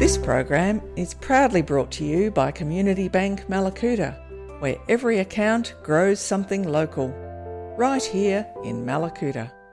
This program is proudly brought to you by Community Bank Mallacoota, where every account grows something local, right here in Mallacoota.